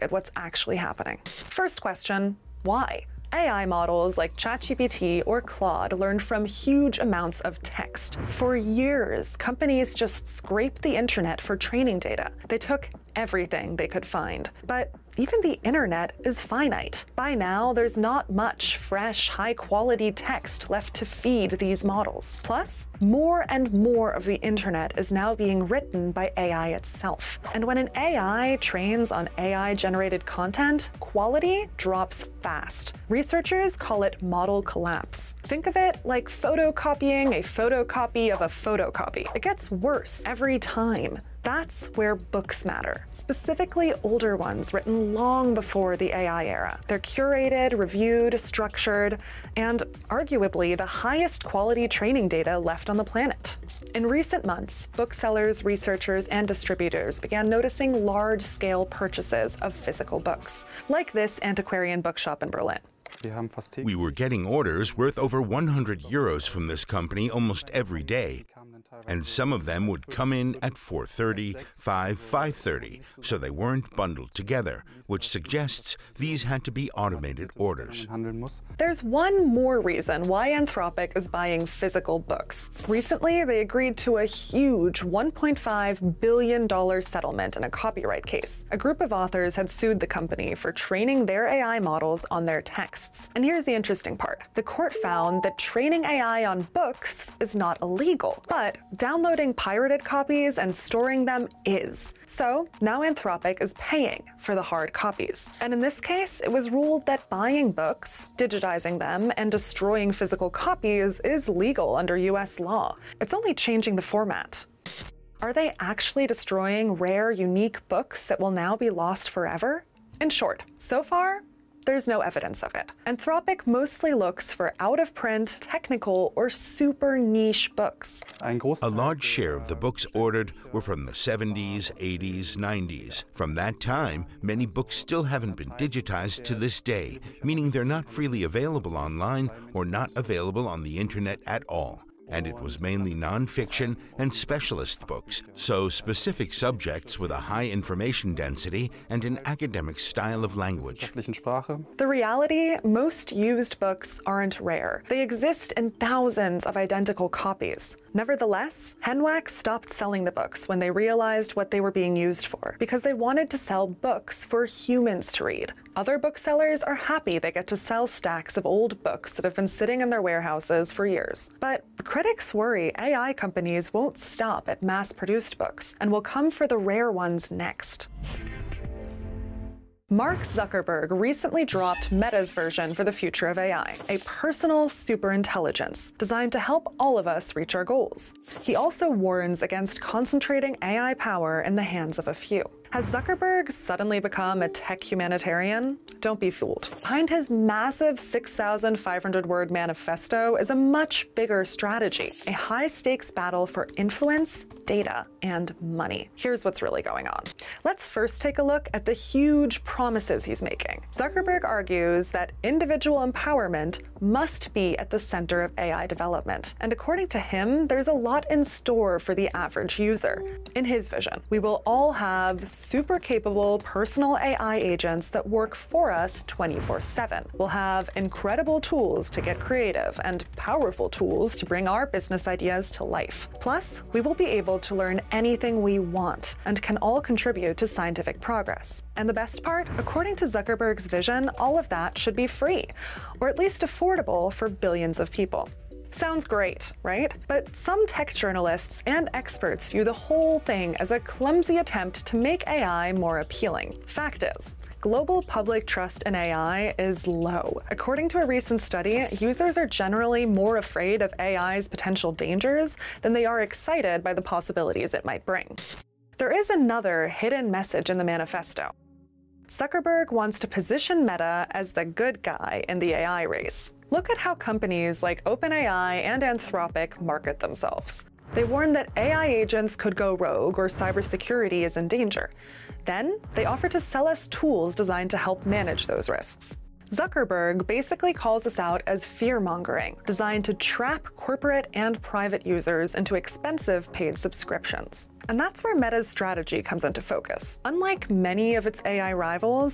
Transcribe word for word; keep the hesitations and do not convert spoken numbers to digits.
at what's actually happening. First question, why? A I models like ChatGPT or Claude learned from huge amounts of text. For years, companies just scraped the internet for training data. They took everything they could find. But even the internet is finite. By now, there's not much fresh, high-quality text left to feed these models. Plus, more and more of the internet is now being written by A I itself. And when an A I trains on A I-generated content, quality drops fast. Researchers call it model collapse. Think of it like photocopying a photocopy of a photocopy. It gets worse every time. That's where books matter, specifically older ones written long before the A I era. They're curated, reviewed, structured, and arguably the highest quality training data left on the planet. In recent months, booksellers, researchers, and distributors began noticing large-scale purchases of physical books, like this antiquarian bookshop in Berlin. We were getting orders worth over one hundred euros from this company almost every day, and some of them would come in at four thirty, five, five thirty, so they weren't bundled together, which suggests these had to be automated orders. There's one more reason why Anthropic is buying physical books. Recently, they agreed to a huge one point five billion dollars settlement in a copyright case. A group of authors had sued the company for training their A I models on their texts. And here's the interesting part. The court found that training A I on books is not illegal, but downloading pirated copies and storing them is. So now Anthropic is paying for the hard copies. And in this case, it was ruled that buying books, digitizing them, and destroying physical copies is legal under U S law. It's only changing the format. Are they actually destroying rare, unique books that will now be lost forever? In short, so far, there's no evidence of it. Anthropic mostly looks for out-of-print, technical, or super niche books. A large share of the books ordered were from the seventies, eighties, nineties. From that time, many books still haven't been digitized to this day, meaning they're not freely available online or not available on the internet at all. And it was mainly non-fiction and specialist books, so specific subjects with a high information density and an academic style of language. The reality, most used books aren't rare. They exist in thousands of identical copies. Nevertheless, Henwak stopped selling the books when they realized what they were being used for, because they wanted to sell books for humans to read. Other booksellers are happy they get to sell stacks of old books that have been sitting in their warehouses for years. But critics worry A I companies won't stop at mass-produced books and will come for the rare ones next. Mark Zuckerberg recently dropped Meta's version for the future of A I, a personal superintelligence designed to help all of us reach our goals. He also warns against concentrating A I power in the hands of a few. Has Zuckerberg suddenly become a tech humanitarian? Don't be fooled. Behind his massive six thousand five hundred word manifesto is a much bigger strategy, a high-stakes battle for influence, data, and money. Here's what's really going on. Let's first take a look at the huge promises he's making. Zuckerberg argues that individual empowerment must be at the center of A I development. And according to him, there's a lot in store for the average user. In his vision, we will all have super capable personal A I agents that work for us twenty-four seven. We'll have incredible tools to get creative and powerful tools to bring our business ideas to life. Plus, we will be able to learn anything we want and can all contribute to scientific progress. And the best part, according to Zuckerberg's vision, all of that should be free, or at least affordable for billions of people. Sounds great, right? But some tech journalists and experts view the whole thing as a clumsy attempt to make A I more appealing. Fact is, global public trust in A I is low. According to a recent study, users are generally more afraid of A I's potential dangers than they are excited by the possibilities it might bring. There is another hidden message in the manifesto. Zuckerberg wants to position Meta as the good guy in the A I race. Look at how companies like OpenAI and Anthropic market themselves. They warn that A I agents could go rogue or cybersecurity is in danger. Then, they offer to sell us tools designed to help manage those risks. Zuckerberg basically calls us out as fear-mongering, designed to trap corporate and private users into expensive paid subscriptions. And that's where Meta's strategy comes into focus. Unlike many of its A I rivals,